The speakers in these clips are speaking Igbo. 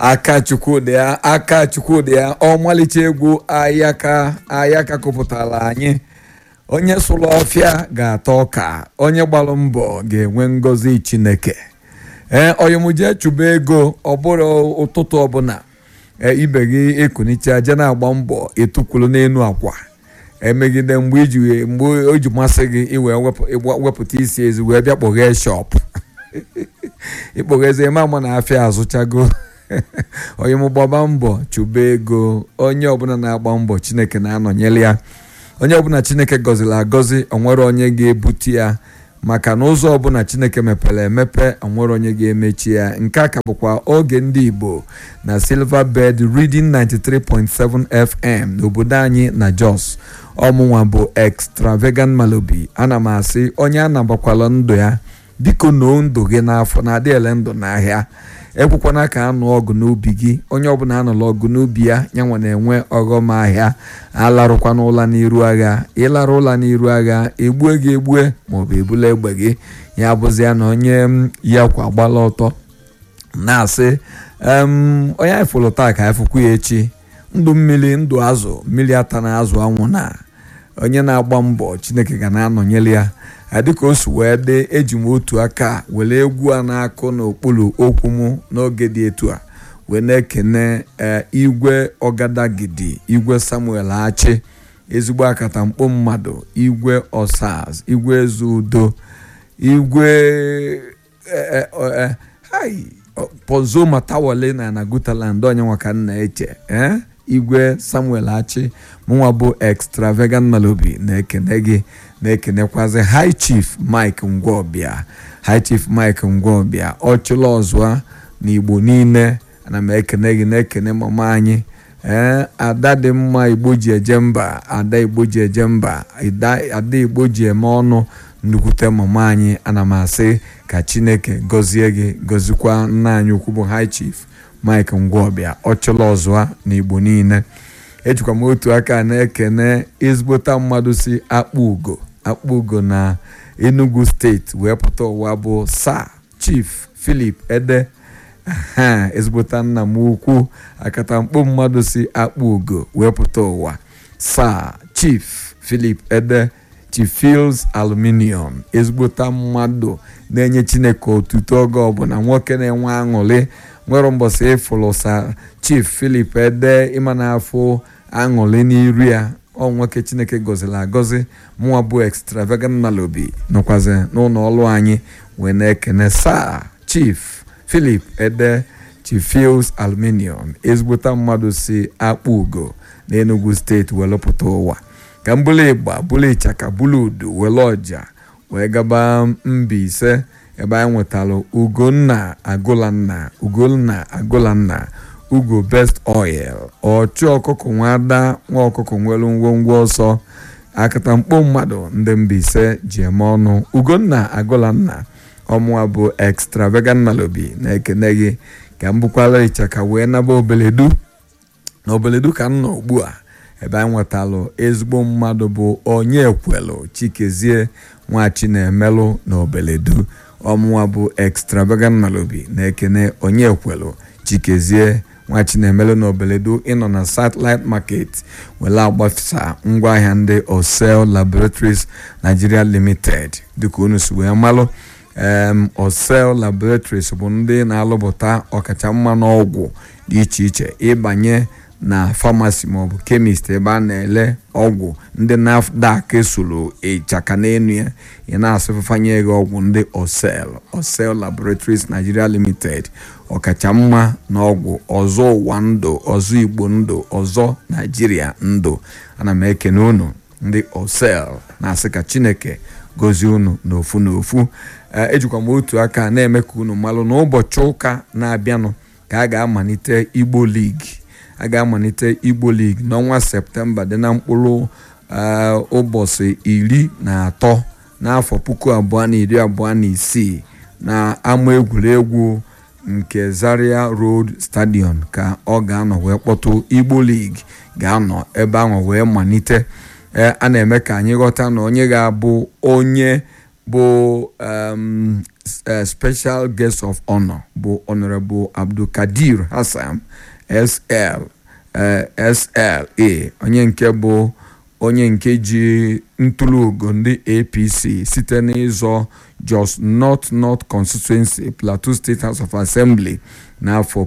aka Chukwudi ya ọmalịcha egwu ayaka kụpụtara anyị. Onye sụrụ ọfịa ga-ata ọka, onye gbalụ mbọ ga-enwe ngọzi Chineke. Oyimuje chụba ego ọbụrụ ụtụtụ ọbụla ibe gị ekunicha je na-agba mbọ etukwulu n'elu akwa emegide mgbe o ji masị gị iwe wepụta isi ezi wee bịa kpọghee shop ịkpọgheze ama na afịa azụchago. Oyim gbaba mbọ chụba ego, onye ọbụla na-agba mbọ Chineke na-anọnyere ya. Onye ọbụla Chineke gọziri agọzi onwere onye ga-ebute ya, maka na ụzọ ọbụla Chineke mepere emepe onwere onye ga-emechi ya. Nke a ka bụkwa oge ndị Igbo na Silverbird Reading 93.7 FM n'obodo anyị na Jos. Ọmụnwa bụ Extravagant Malobi. Ana m asị onye a na-agbakwala ndụ ya biko noo ndụ gị n'afọ na-adị ele ndụ n'ahịa. Ekwukwana ka anụ ọgụ n'ubi gị. Onye ọbụla anụla ọgụ n'ubi ya nyanwa na-enwe ọghọm ahịa. Alarụkwana ụla n'iru agha. Ịlarụ ụla n'iru agha egbue gị egbue maọbụ ebula egbe gị. Ya bụzi ya na onye ya kwa gbala ọtọ na-asị onye anyị fụrụ taa ka anyị fụkwu ya echi. Ndụ mmiri ndụ azụ mmiri ata na azụ anwụ na onye na-agba mbọ Chineke ga na-anọnyere ya. Dịka o si wee dị, eji m otu aka were egwu a na-akụ n'okpuru okwu m n'oge dị etu a wee na-ekene Igwe Ọgadagidi, Igwe Samuel Achị, ezigbo akata mkpọ mmadụ, Igwe Osaz, Igwe Ezudo, Igwe Pozo Matawale na Nagutaland onye nwaka nna eche Igwe Samuel Achị. Mụnwa bụ Extravagant Malobi na-ekene gị, na-ekenekwazi High Chief Mike Ngwọbịa. High Chief Mike Ngwọbịa ọchụla ọzụa n'Igbo niile. Ana m ekene gị, na-ekene mama anyị ada dị mma Igbo ji eje mba, ada Igbo ji eje mba, ada Igbo ji eme ọnụ, nnukwute mama anyị. Ana m asị ka Chineke gọzie gị, gọzikwa nna anyị ukwu bụ High Chief Mike Ngwọbịa ọchụla ọzụa n'Igbo niile. Ejikwa m otu aka na-ekene ezigbota mmadụ si Akpụ Ugo na Enugu steeti wee pụta ụwa bụ Sir Chief Philip Ede. Ezigbota nna m ukwu akata mkpọ mmadụ si Akpụ Ugo wee pụta ụwa Sir Chief Philip Ede, Chief Fields Aluminium. Ezigbota mmadụ na-enye Chineke otuto oge ọbụla, nwoke na-enwe aṅụrị. Nwere mbọsị ịfụlụ Sir Chief Philip Ede ịma na-afụ aṅụrị n'iru ya. Ọ nwoke Chineke gọziri agọzi. Mụnwa bụ Extravagant Malobi nọkwazi n'ụlọ ọrụ anyị wee na-ekene Sir Chief Philip Ede, Chief Fields Aluminium, ezigbota mmadụ si Akpụ Ugo na Enugu steeti wee lụpụta ụwa. Ka m bụlụ ịgba bụlụ ịchaka bụlụ udu wele ọja wee gaba Mbaise ebe anyị nwetara Ugonna Agụlanna, Ugo Best Oil, ọchụ ọkụkọ nwada nwa ọkụkọ nwere ngwongwo ọsọ, akata mkpọ mmadụ ndị Mbaise ji eme ọnụ. Ugonna Agụlanna. Ọmụwa bụ Extravagant Malobi na-ekene gị. Ka m bụkwala ịchaka wee naba Obeledu. Na Obeledu ka m nọ ugbu a ebe anyị nwetalụ ezigbo mmadụ bụ Onyekwelu Chikezie nwa Chinemelụ na Obeledu. Ọmụwa bụ Extravagant Malobi na-ekene Onyekwelu Chikezie nwa Chinemelụ na Obeledu. Ịnọ na Satellite Market wele agbasa ngwaahịa ndị Osel Laboratories Nigeria Limited. Dịka unu si wee malụ, Osel Laboratories bụ ndị na-alụpụta ọkacha mma n'ọgwụ dị iche iche. Ịbanye na pharmacy maọbụ chemist ebe a na-ele ọgwụ ndị NAFDAC esoro ịchaka n'enu ya, ị na-asụfanye gị ọgwụ ndị Osel Laboratories Nigeria Limited, ọkacha mma n'ọgwụ. Ọzọ ụwa ndụ, ọzọ Igbo ndụ, ọzọ Nigeria ndụ. Ana m ekene unu ndị Osel na-asị ka Chineke gozie unu n'ofu n'ofu. Ejikwa m otu aka na-eme ka unu malụ na ụbọchị ụka na-abịanụ ka a ga-amalite Igbo League. A ga-amalite Igbo League n'ọnwa Septemba dị na mkpụrụ ụbọchị 13 n'afọ 2026 na ama egwuregwu nke Zaria Road Stadium ka ọ ga-anọ wee kpọtụ. Igbo League ga-anọ ebe ahụ wee malite. A na-eme ka anyị ghọta na onye ga-abụ onye bụ special guest of honor bụ Honorable Abdulkadir Hassan SLA, onye nke ji ntụrụugo ndị APC site n'ịzọ Jos North Constituency, Plateau State House of Assembly n'afọ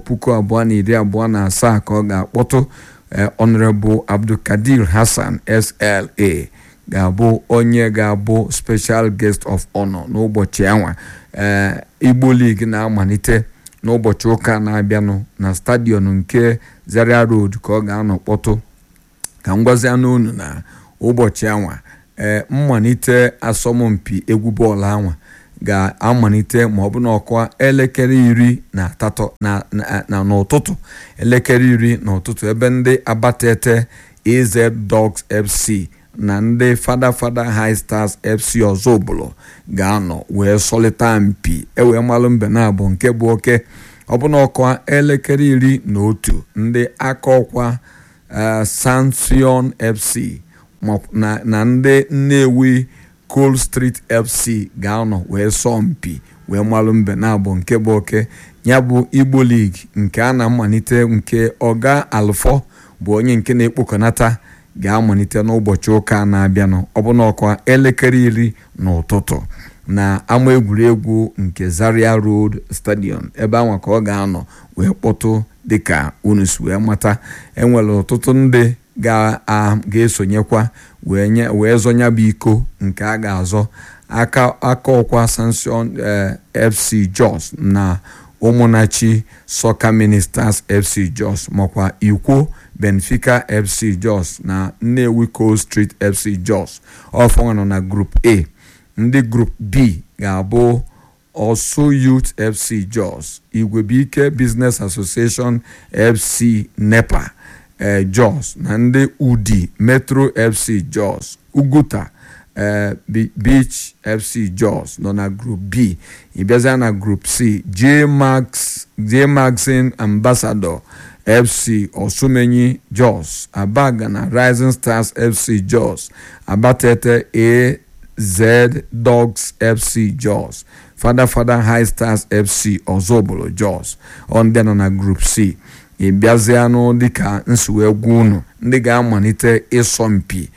2027 ka ọ ga-akpọtụ. Honorable Abdulkadir Hassan SLA ga-abụ onye ga-abụ special guest of honor n'ụbọchị anwa. Igbo League na-amalite n'ụbọchị ụka na-abịanụ na stadion nke Zaria Road ka ọ ga-anọ kpọtụ. Ka ngwazi anụ unu na ụbọchị anwa mmalite asọmpi egwu bọọlụ anwa ga-amalite ma ọ bụ n'ọkwa elekere 13 n'ụtụtụ, elekere 10 n'ụtụtụ, ebe ndị Abatete AZ Dogs FC na ndị Fada High Stars FC Ozobolo ga-anọ wee sọlịta mpi ewee malụ mbe na-abụ nke bụ oke. Ọ bụ n'ọkwa elekere 11 ndị aka ọkwa Sansion FC na ndị Nnewi Coal Street FC ga-anọ wee sọọ mpi wee malụ mbe na-abụ nke bụ oke. Ya bụ Igbo League nke a na-amalite nke Ọga Alfọ bụ onye nke na-ekpokọnata ga-amalite n'ụbọchị ụka na-abịanụ. Ọ bụ n'ọkwa elekere 10 n'ụtụtụ na ama egwuregwu nke Zaria Road Stadium, ebe anwa ka ọ ga-anọ wee kpọtụ. Dịka unu si wee mata, enwere ọtụtụ ndị ga-esonyekwa wee zọnya bụ iko nke a ga-azọ aka ọkwa Sansion FC Jos na Ụmụnachi Soccer Ministers FC Jos makwa Ikwo Benfica FC Jos na Nnewi Coal Street FC Jos. Ọfọ nọ na Group A. Ndị Group B ga-abụ Osu Youth FC Jos, Igwebuike Business Association FC NEPA Jos na ndị Udi Metro FC Jos. Uguta Beach FC Jos nọ na Group B. Ịbịazịa na Group C, J Maxin Ambassador FC Osumenyi Jos, Abaga na Rising Stars FC Jos, Abatete AZ Dogs FC Jos, Fada High Stars FC Ozobolo Jos. Ndị nọ na Group C. Ịbịazịanụ dịka nsiwegwu unu ndị ga-amalite ịsọmpi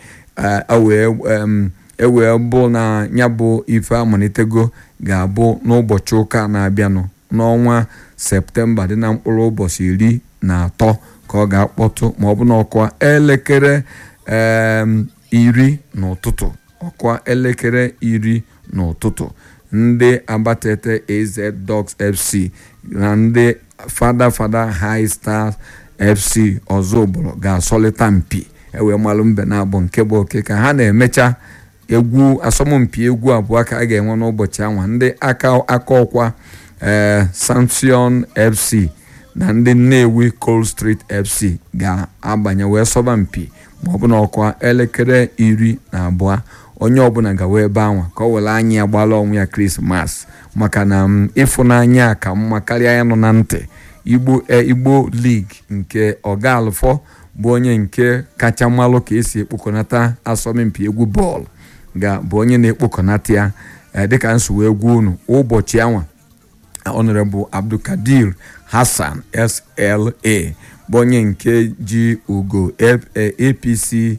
ewee bụ na ya bụ ife amalitego ga-abụ n'ụbọchị ụka na-abịanụ n'ọnwa Septemba dị na mkpụrụ ụbọchị 13 ka ọ ga-akpọtụ ma ọ bụ n'ọkwa elekere 10 n'ụtụtụ. Ọkwa elekere 10 n'ụtụtụ ndị Abatete AZ Dogs FC na ndị Fada High Stars FC Ozobolo ga-asọlịta mpi ewee malụ mbe na-abụ nke bụ oke ka ha na-emecha asọmpi egwu abụọ ka a ga-enwe n'ụbọchị anwa. Ndị aka ọkwa Sansion FC na ndị Nnewi Coal Street FC ga-abanye wee sọba mpi ma ọ bụ n'ọkwa elekere 12. Onye ọbụla gawa ebe anwa ka ọ were anya ya gbala ọnwụ ya Krismas maka na ịfụnanya ka mma karịa ya nọ na ntị. Igbo League nke Ọga Alfọ bụ onye nke kacha mmalụ ka esi ekpokọnata asọmpi egwu bọọlụ bụ onye na-ekpokọnata ya dịka nsuwe egwu unu ụbọchị anwa. Honorable Abdulkadir Hassan SLA bụ onye nke ji ugo APC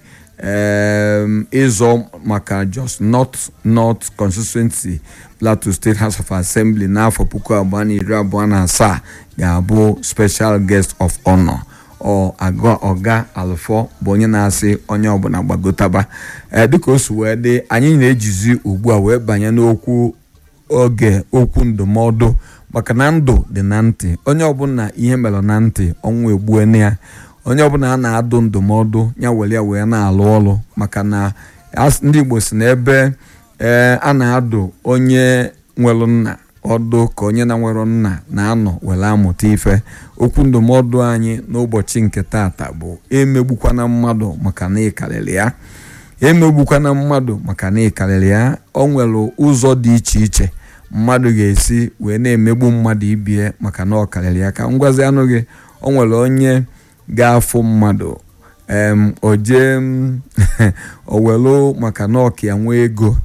ịzọ maka Jos North Constituency, Plateau State House of Assembly n'afọ 2027 ga-abụ special guest of honor. Ọga Alfọ bụ onye na-asị onye ọbụla gbagotaba. Dịka o si wee dị, anyị na-ejizi ugbu a wee banye n'okwu ndụmọdụ maka na ndụ dị na ntị. Onye ọbụla ihe mere na ntị ọnwụ egbuene ya. Onye ọbụla a na-adụ ndụmọdụ ya were ya wee na-alụ ọrụ maka na ndị Igbo si na ebe a na-adụ onye nwere nna ọdụ ka onye na-nwere nna na-anọ were amụta ife. Okwu ndụmọdụ anyị n'ụbọchị nke taata bụ emegbukwana mmadụ maka na ịkarịrị ya. Emegbukwana mmadụ maka na ịkarịrị ya. O nwere ụzọ dị iche iche mmadụ ga-esi wee na-emegbu mmadụ ibie maka na ọ karịrị ya. Ka ngwazi anụ gị, o nwere onye ga-afụ mmadụ o jee owelu maka na ọka ya nwee ego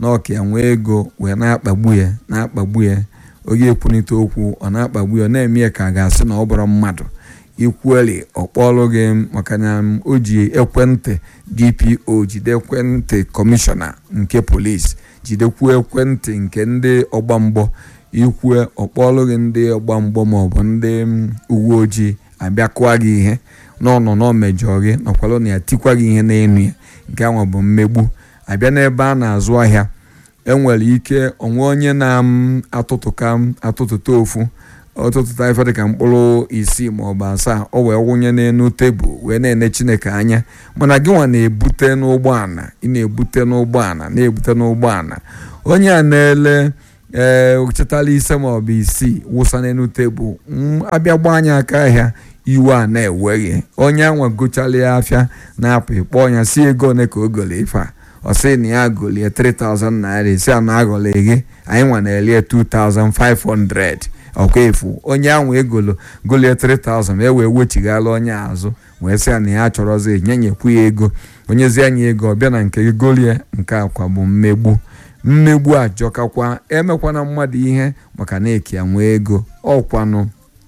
na ọka ya nwee ego wee na-akpagbu ya oge ekwunite okwu ọ na-akpagbu ya na-eme ya ka a ga-asị na ọ bụrụ mmadụ ikwueli ọkpọlụ gị maka na o ji ekwentị DPO jide ekwentị kọmishọna nke polisi jidekwuo ekwentị nke ndị ọgbamgbọ ikwue ọkpọlụ gị ndị ọgbamgbọ maọbụ ndị uwe ojii abịa kụọ gị ihe n'ọnọ na omejọ gị nọkwalụ na ya tikwa gị ihe n'enu ya nke ahụ bụ mmegbu abịa n'ebe a na-azụ ahịa enwere ike onwe onye na-atụtụta ofu ọtụtụta ife dịka mkpụrụ 6 maọbụ 7 o wee wụnye n'elu tebụl wee na-ene Chineke anya mana gị nwa na-ebute n'ụgbọala na-ebute n'ụgbọala onye a na-ele chetala ise maọbụ 6 wụsa n'elu tebụl abịa gba anya aka ahịa iwe a na-eweghị onye anwa gochala ya afịa na-apụ ịkpọ ya si ego one ka o gole ife a ọ sị na ya golie 3,000 naira isi a na-agọle gị anyị nwa na-elie 2,500 ọkwa efu onye ahụ golie 3,000 wee wechighala onye azụ wee sị ya na ya chọrọzi nyenyekwu ya ego onyezi anya ego ọbịa na nke gị golie nke akwa bụ mmegbu ajọkakwa emekwana mmadụ ihe maka na eke ya nwee ego ọkwanụ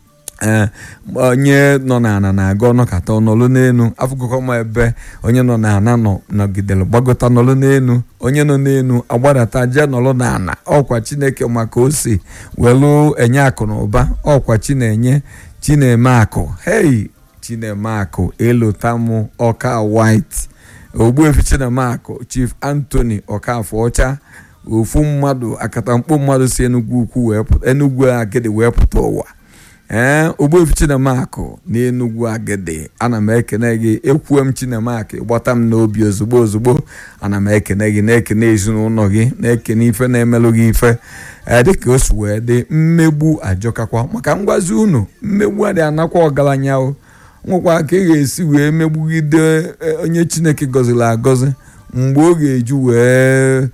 onye nọ n'ana na-aga ọnọkata nọlụ n'enu afụgụkọ ma ebe onye nọ n'ana nọgidere gbagota nọlụ n'enu onye nọ n'enu agbadata jee nọlụ n'ana ọkwa Chineke maka o si welu enye akụ na ụba ọkwa Chineme akụ hei Chineme akụ elotamụ ọka white Ogbuefi Chineme akụ Chief Anthony Ọkafọcha ofu mmadụ akatamkpo mmadụ si Enugu Agidi wee pụta ụwa Ogbuefi Chineme akụ n'Enugu Agidi ana m ekene gị ekwuo m Chineme akụ gbata m n'obi ozugbo ana m ekene gị na-ekene ezinụlọ gị na-ekene ife na-emelụ gị ife dịka o si wee dị mmegbu ajọkakwa maka ngwazi unu mmegbu adị anakwa ọgaranya nwekwa ka ị ga-esi wee megbugide onye Chineke gọziri agọzi mgbe ọ ga-eju wee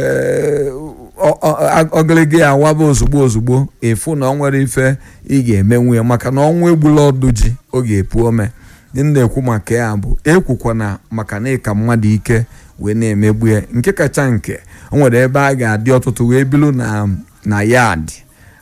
ọgịlịgị ya awaba ozugbo efu na ọ nwere ife ị ga-emenwu ya maka na ọnwa egbula ọdụ ji ọ ga-epu ome ndị na-ekwu maka ya bụ ekwukwana maka na ịka mmadụ ike wee na-emegbu ya nke kacha nke o nwere ebe a ga-adị ọtụtụ wee bilu na yad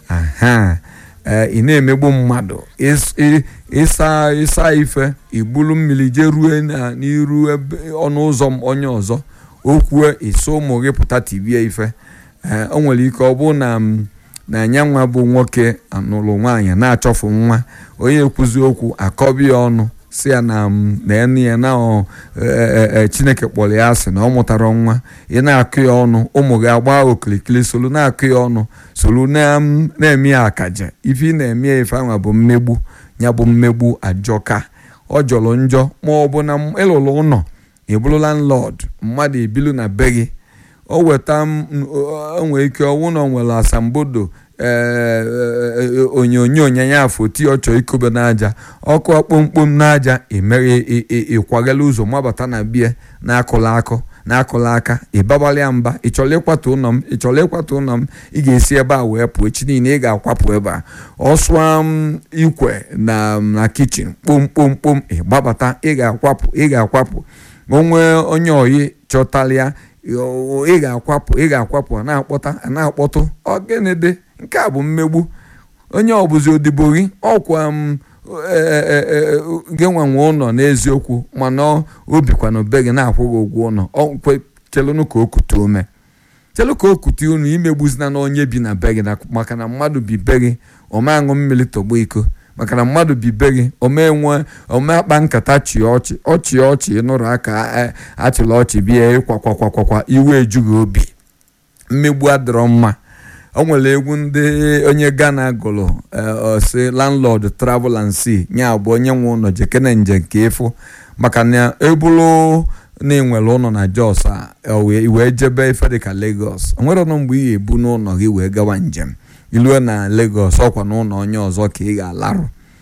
ị na-emegbu mmadụ ịsa ife ibulu mmiri jee rue n'iru ọnụ ụzọ onye ọzọ okwue iso ụmụ gị pụta tibie ife o nwere ike ọ bụ na anya nwa bụ nwoke anụlụ nwaanyị na-achọfụ nwa onye ekwuzi okwu akọbi ya ọnụ si ya na enu ya na Chineke kpọrọ ya asị na ọ mụtara nwa ị na-akụ ya ọnụ ụmụ gị agba okilikili solu na-akụ ya ọnụ solu na-eme ya akaja ife ị na-eme ya ife ahụ bụ mmegbu ya bụ mmegbu ajọka ọ jọrọ njọ ma ọ bụ na ịlụlụ ụlọ ịbụrụ landlord mmadụ ebilu na be gị o weta nwee ike ọnwụ na ọ nwere asambodo onyonyo ya afọ ti ọ chọọ ikobe n'aja ọkụ ọkpụmkpụm n'aja emeghe ịkwagala ụzọ mabata na bie na-akụla aka ịbabalịa mba ị chọrọ ịkwatu ụlọ m ị ga-esi ebe a wee pụọ echi niile ị ga-akwapụ ebe a ọsụa ikwe na kichin kpomkpomkpom ịgbabata ị ga-akwapụ onwe onye oyi chọtalịa ị ga-akwapụ na-akpọtụ ọgịnịdị nke a bụ mmegbu onye ọbụzi odibo gị ọkwa gị nwanwe ụlọ n'eziokwu mana obikwana be gị na-akwụghị ụgwọ ụlọ chelụnụ ka okute ume chelu ka okute unu imegbuzina na onye bi na be gị maka na mmadụ bi be gị ome aṅụ mmiri tọgbo iko maka na mmadụ bi be gị ome akpa nkata ọchị nụrụ aka achịla ọchị bịa ịkwakwakwakwakwa iwe ejughị obi mmegbu adịrọ mma o nwere egwu ndị onye Ghana gụrụ si landlord travel and see nya bụ onye nwe ụlọ jekene nje nke ịfụ maka na ebulu na-enwere ụlọ na Jos wee jebe ife dịka Lagos o nwere ọnụ mgbe ị ga-ebu n'ụlọ gị wee gawa njem ilue na Lagos ọkwa n'ụlọ onye ọzọ ka ị ga-alarụ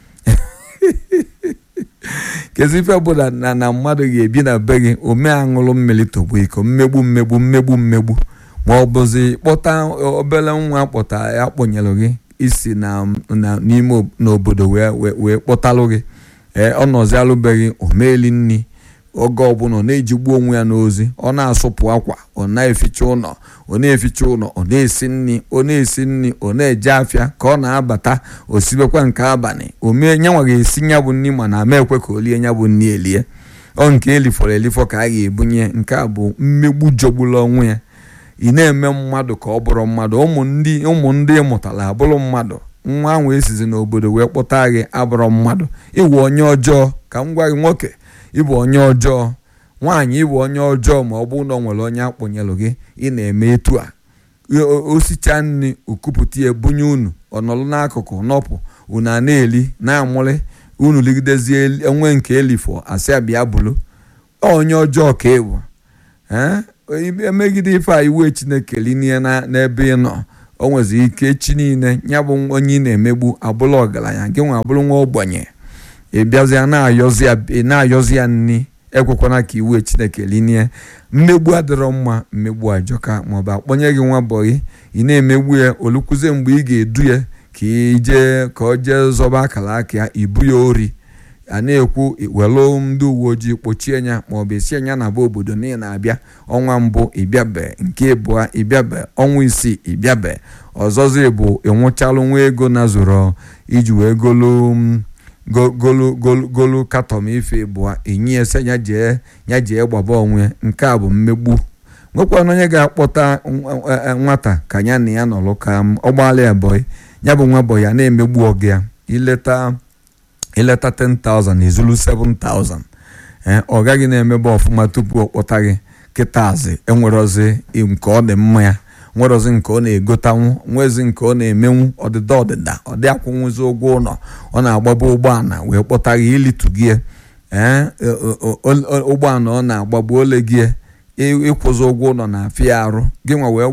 kezi ife bụ na mmadụ ga-ebi na be gị ome aṅụrụ mmiri togbo iko mmegbu ma ọ bụzi kpọta obere nwa kpọta ya kpọnyelụ gị isi n'ime n'obodo wee kpọtalụ gị ọ nọzi alụbeghị omeli nni oge ọbụla ọ na-ejigbu onwe ya n'ozi, ọ na-asụpụ akwa, ọ na-eficha ụlọ, ọ na-eficha ụlọ, ọ na-esi nri, ọ na-eje afịa ka ọ na-abata osibekwa nke abalị o mee nyanwa ga-esi nya bụ nri mana ama ekwe ka o lie nya bụ nri elie. Ọ nke elifọrọ elifọ ka a ga-ebunye. Nke a bụ mmegbu jọgburu onwe ya. Ị na-eme mmadụ ka ọ bụrụ mmadụ. ụmụ ndị mụtara abụrụ mmadụ. Nwa ahụ esizi n'obodo wee kpọta gị abụrụ mmadụ. Ịwụ onye ọjọọ. Ka m gwa gị nwoke, ịbụ onye ọjọọ. Nwaanyị ịbụ onye ọjọọ ma ọ bụrụ na ọ nwere onye akpọnyelụ gị. Ị na-eme etu a. Osicha nri okupụta ya bunye unu, ọ nọrọ n'akụkụ nọpụ, unu a na-eli na-amụrị, unu ligidezie enwe nke elifọ asị abịa bụrụ onye ọjọọ ka ewu. Emegide ife a iwe Chineke linie n'ebe ị nọ. O nwezi ike chi niile ya bụ onye ị na-emegbu abụrụ ọgaranya, gị nwa abụrụ nwa ogbenye, ịbịazịa na-ayọzi ya nri. Ekwekwana ka iwe Chineke linie. Mmegbu adịrọ mma, mmegbu ajọka. Maọbụ akpọnye gị nwa bọyị ị na-emegbu ya, olukwuzie mgbe ị ga-edu ya ka ọ jee zọba akara aka ya, ibu ya ori. A na-ekwu welu ndị uwe ojii kpochie ya maọbụ esi anya na bụ obodo niile na-abịa. Ọnwa mbụ ịbịabe, nke abụọ ịbịabe, ọnwa isii ịbịabe. Ọzọzi bụ enwechalụ nwa ego na zụrụ iji wee golu katọm ife bụ enyi ese ya jee gbaba onwe. Nke a bụ mmegbu. Nwekwana onye ga-akpọta nwata ka ya na ya nọrọ ka ọ gbaala ya bọyị, ya bụ nwa bọyị ya na-emegbu ọgụ ya. Ileta 10,000 izulu 7,000. Ọ gaghị na-emebe ọfụma tupu ọ kpọta gị. Kịtazi enwerozi nke ọ dị mma ya, nwerozi nke ọ na-egotanwu, nwezi nke ọ na-emenwu ọdịda ọ dị akwụnwụzi ụgwọ ụlọ. Ọ na-agbaba ụgbọala wee kpọta gị ilitu gị. Ụgbọala ọ na-agbagbu ole gị ịkwụzi ụgwọ ụlọ na-afịa arụ. Gị nwa wee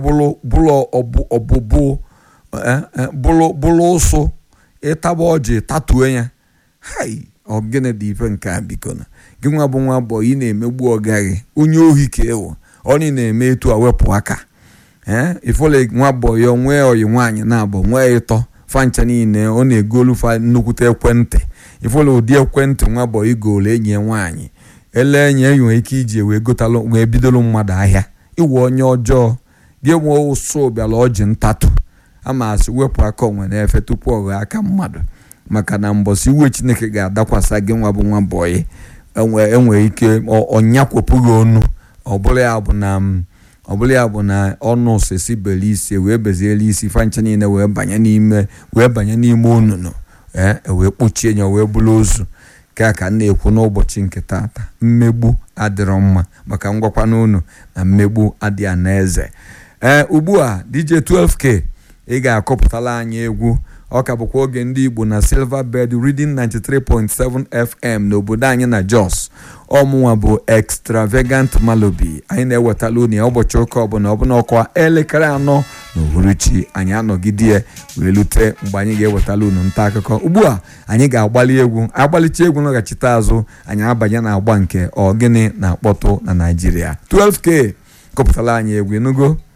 bụrụ ụsụ ịtaba ọjị tatue ya. Ogene dị ife nke a biko na gị nwa bụ nwa bọ ị na-emegbu ọgaghị onye ohi ka ewu onye na-eme etu a wepụ aka. Ifole nwa bọ ya nwee oyi nwaanyị na-abụ nwee ịtọ fancha niile ọ na-egolu fa nnukwute ekwentị. Ifole ụdị ekwentị nwa bọ igolu enyi nwaanyị ele enyi enwe ike iji wee bidoro mmadụ ahịa. Iwe onye ọjọọ gị nwee ụsụ bịara ọjị ntatụ ama asị wepụ aka onwe na-efe tupu ọ ghọọ aka mmadụ. Maka na mbọsị iwe Chineke ga-adakwasa gị nwa bụ nwa bọyị. Enwe ike ọnyakwepụghị onu. Ọ bụrụ ya bụ na ọnụ osisi bele isi wee beziele isi fancha niile wee banye n'ime onunu wee kpuchie ya wee bụrụ ozu. Ka na-ekwu n'ụbọchị nke tata, mmegbu adịrọ mma. Maka ngwakwana unu na mmegbu adịghị n'eze. Ugbu a DJ 12K ị ga-akọpụtala anyị egwu. Ọ ka bụkwa oge ndị Igbo na Silver Bed Reading 93.7 FM n'obodo anyị na Jos. Ọmụnwa bụ Extravagant Malobi. Anyị na-ewetala unu ụbọchị ụka ọbụla ọkwa elekere 4 n'uhuruchi. Anyị anọgide wee lute mgbe anyị ga-ewetala unu nta akụkọ. Ugbu a anyị ga-agbalị egwu, agbalicha egwu nọghachite azụ anyị abanye na agba nke Ogene na akpọtụ na Naịjirịa. 12K kọpụtala anyị egwu, enugo.